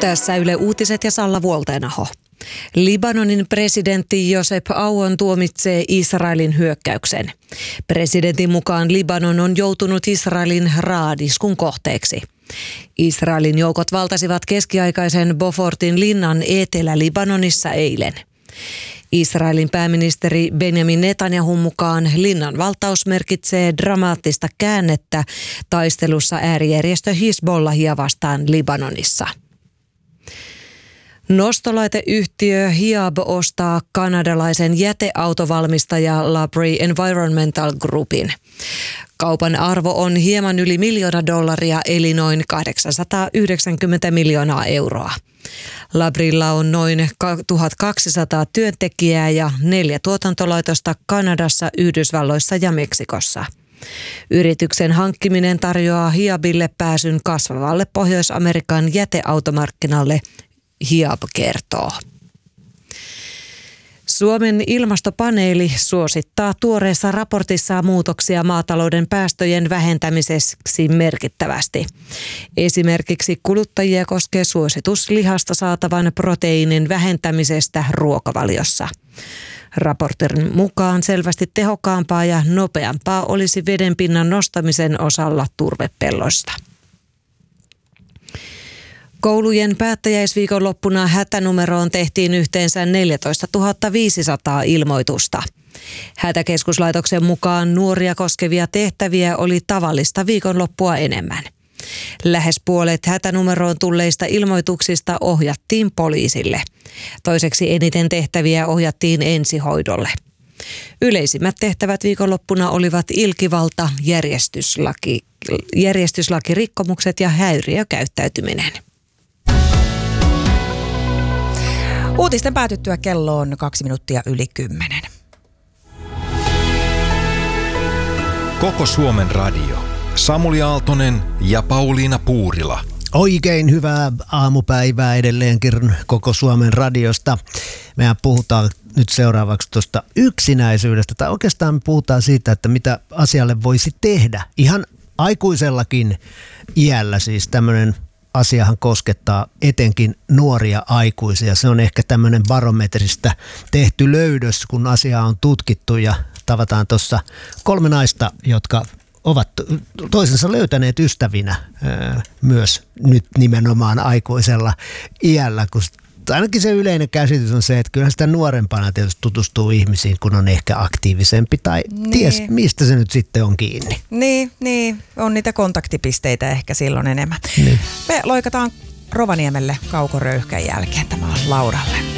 Tässä Yle Uutiset ja Salla Vuolteenaho. Libanonin presidentti Josep Aoun tuomitsee Israelin hyökkäyksen. Presidentin mukaan Libanon on joutunut Israelin raadiskun kohteeksi. Israelin joukot valtasivat keskiaikaisen Beaufortin linnan Etelä-Libanonissa eilen. Israelin pääministeri Benjamin Netanyahun mukaan linnan valtaus merkitsee dramaattista käännettä taistelussa äärijärjestö Hizbollahia vastaan Libanonissa. Nostolaiteyhtiö Hiab ostaa kanadalaisen jäteautovalmistaja Labrie Environmental Groupin. Kaupan arvo on hieman yli $1 miljoonaa eli noin 890 miljoonaa euroa. Labrilla on noin 1200 työntekijää ja 4 tuotantolaitosta Kanadassa, Yhdysvalloissa ja Meksikossa. Yrityksen hankkiminen tarjoaa Hiabille pääsyn kasvavalle Pohjois-Amerikan jäteautomarkkinalle, Hiab kertoo. Suomen ilmastopaneeli suosittaa tuoreessa raportissaan muutoksia maatalouden päästöjen vähentämiseksi merkittävästi. Esimerkiksi kuluttajia koskee suositus lihasta saatavan proteiinin vähentämisestä ruokavaliossa. Raportin mukaan selvästi tehokkaampaa ja nopeampaa olisi vedenpinnan nostamisen osalla turvepelloista. Koulujen päättäjäisviikonloppuna hätänumeroon tehtiin yhteensä 14 500 ilmoitusta. Hätäkeskuslaitoksen mukaan nuoria koskevia tehtäviä oli tavallista viikonloppua enemmän. Lähes puolet hätänumeroon tulleista ilmoituksista ohjattiin poliisille. Toiseksi eniten tehtäviä ohjattiin ensihoidolle. Yleisimmät tehtävät viikonloppuna olivat ilkivalta, järjestyslakirikkomukset ja häiriökäyttäytyminen. Uutisten päätyttyä kello on 10:02. Koko Suomen radio. Samuli Aaltonen ja Pauliina Puurila. Oikein hyvää aamupäivää edelleenkin Koko Suomen radiosta. Mehän puhutaan nyt seuraavaksi tuosta yksinäisyydestä, tai oikeastaan me puhutaan siitä, että mitä asialle voisi tehdä. Ihan aikuisellakin iällä siis tämmöinen asiahan koskettaa etenkin nuoria aikuisia. Se on ehkä tämmöinen barometristä tehty löydös, kun asiaa on tutkittu, ja tavataan tuossa 3 naista, jotka ovat toisensa löytäneet ystävinä myös nyt nimenomaan aikuisella iällä, kun ainakin se yleinen käsitys on se, että kyllä sitä nuorempana tietysti tutustuu ihmisiin, kun on ehkä aktiivisempi tai ties mistä se nyt sitten on kiinni. Niin, on niitä kontaktipisteitä ehkä silloin enemmän. Niin. Me loikataan Rovaniemelle Kauko Röyhkän jälkeen. Tämä on Lauralle.